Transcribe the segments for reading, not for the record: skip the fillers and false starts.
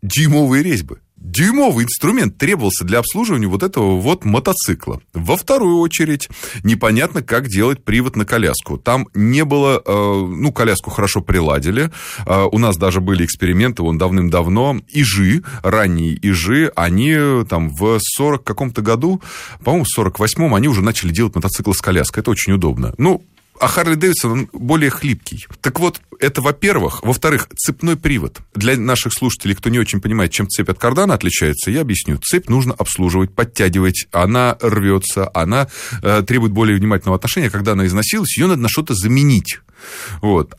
дюймовые резьбы. Дюймовый инструмент требовался для обслуживания вот этого вот мотоцикла. Во вторую очередь, непонятно, как делать привод на коляску. Там не было... коляску хорошо приладили. У нас даже были эксперименты вон давным-давно. Ижи, ранние ижи, они там в 40 каком-то году, по-моему, в 48-м, они уже начали делать мотоциклы с коляской. Это очень удобно. А Харли Дэвидсон, он более хлипкий. Так вот, это во-первых. Во-вторых, цепной привод. Для наших слушателей, кто не очень понимает, чем цепь от кардана отличается, я объясню. Цепь нужно обслуживать, подтягивать. Она рвется, она требует более внимательного отношения. Когда она износилась, ее надо на что-то заменить. Вот.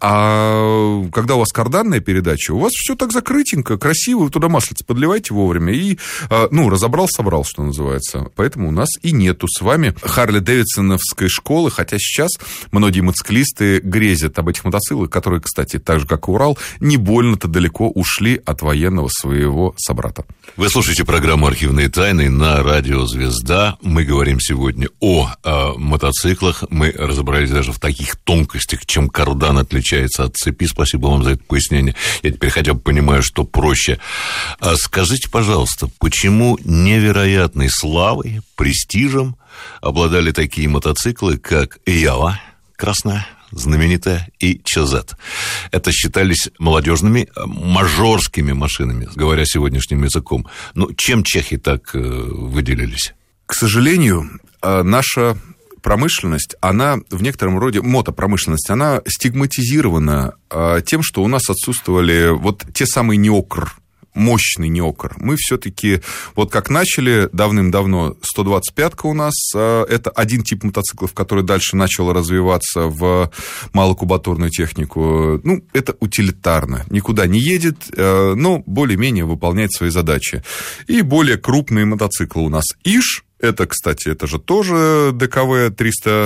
А когда у вас карданная передача, у вас все так закрытенько, красиво, вы туда маслице подливайте вовремя и, разобрал, собрал, что называется. Поэтому у нас и нету с вами Харли-Дэвидсоновской школы, хотя сейчас многие мотоциклисты грезят об этих мотоциклах, которые, кстати, так же, как и Урал, не больно-то далеко ушли от военного своего собрата. Вы слушаете программу «Архивные тайны» на радио «Звезда». Мы говорим сегодня о мотоциклах. Мы разобрались даже в таких тонкостях, чем кардан отличается от цепи. Спасибо вам за это пояснение. Я теперь хотя бы понимаю, что проще. Скажите, пожалуйста, почему невероятной славой, престижем обладали такие мотоциклы, как Ява, красная, знаменитая, и ЧЗ? Это считались молодежными мажорскими машинами, говоря сегодняшним языком. Чем чехи так выделились? К сожалению, наша промышленность, она в некотором роде, мотопромышленность, она стигматизирована тем, что у нас отсутствовали вот те самые неокр, мощный неокр. Мы все-таки, вот как начали давным-давно, 125-ка у нас, это один тип мотоциклов, который дальше начал развиваться в малокубатурную технику. Это утилитарно. Никуда не едет, но более-менее выполняет свои задачи. И более крупные мотоциклы у нас ИЖ. Это, кстати, это же тоже ДКВ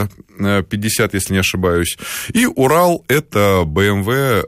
350, если не ошибаюсь. И Урал – это BMW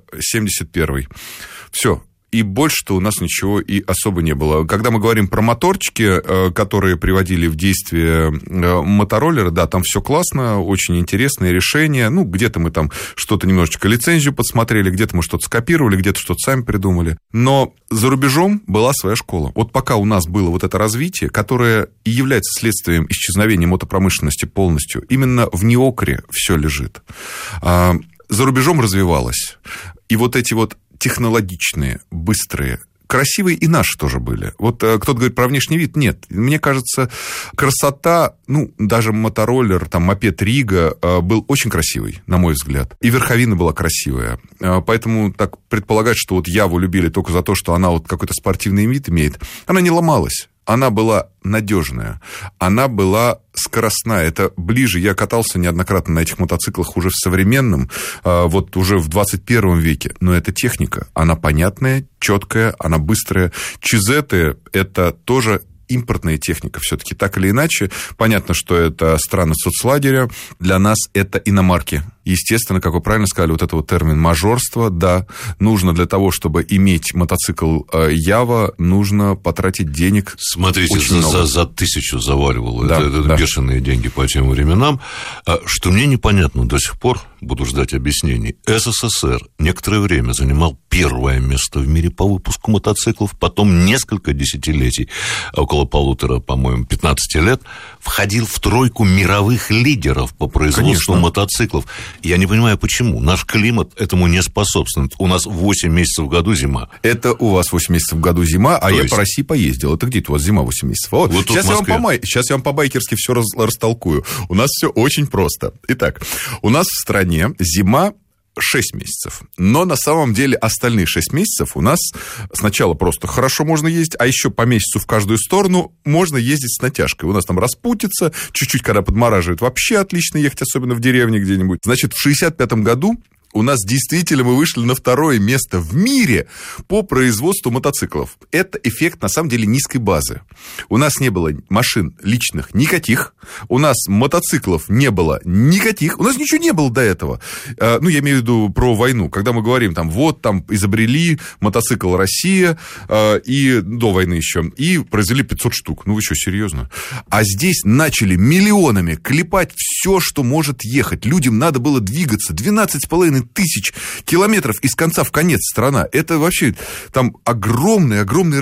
71. Все. И больше-то у нас ничего и особо не было. Когда мы говорим про моторчики, которые приводили в действие мотороллеры, да, там все классно, очень интересные решения. Где-то мы там что-то немножечко лицензию подсмотрели, где-то мы что-то скопировали, где-то что-то сами придумали. Но за рубежом была своя школа. Вот пока у нас было вот это развитие, которое и является следствием исчезновения мотопромышленности полностью, именно в неокре все лежит. За рубежом развивалось. И вот эти вот технологичные, быстрые, красивые и наши тоже были. Вот кто-то говорит про внешний вид. Нет, мне кажется, красота, даже мотороллер, мопед Рига был очень красивый, на мой взгляд. И верховина была красивая. Поэтому так предполагать, что вот Яву любили только за то, что она вот какой-то спортивный вид имеет, она не ломалась. Она была надежная, она была скоростная. Это ближе. Я катался неоднократно на этих мотоциклах уже в современном, вот уже в 21 веке. Но эта техника, она понятная, четкая, она быстрая. ЧЗ-ы – это тоже импортная техника все-таки, так или иначе. Понятно, что это страны соцлагеря. Для нас это иномарки. Естественно, как вы правильно сказали, вот это вот термин мажорство, да, нужно для того, чтобы иметь мотоцикл Ява, нужно потратить денег. Смотрите, за 1000 заваривал. Да, это бешеные деньги по тем временам. Что мне непонятно до сих пор, буду ждать объяснений. СССР некоторое время занимал первое место в мире по выпуску мотоциклов, потом несколько десятилетий, около 1,5, по-моему, 15 лет, входил в тройку мировых лидеров по производству мотоциклов. Я не понимаю, почему. Наш климат этому не способствует. У нас 8 месяцев в году зима. Это у вас 8 месяцев в году зима, а я по России поездил. Это где-то у вас зима 8 месяцев. Вот сейчас я вам по-байкерски все растолкую. У нас все очень просто. Итак, у нас в стране зима 6 месяцев. Но на самом деле остальные 6 месяцев у нас сначала просто хорошо можно ездить, а еще по месяцу в каждую сторону можно ездить с натяжкой. У нас там распутится, чуть-чуть, когда подмораживает, вообще отлично ехать, особенно в деревне где-нибудь. Значит, в 1965 году у нас действительно мы вышли на 2 место в мире по производству мотоциклов. Это эффект, на самом деле, низкой базы. У нас не было машин личных никаких, у нас мотоциклов не было никаких, у нас ничего не было до этого. Я имею в виду про войну. Когда мы говорим, там изобрели мотоцикл «Россия», и до войны еще, и произвели 500 штук. Вы что, серьезно? А здесь начали миллионами клепать все, что может ехать. Людям надо было двигаться. 12,5 тысяч километров из конца в конец страна. Это вообще там огромный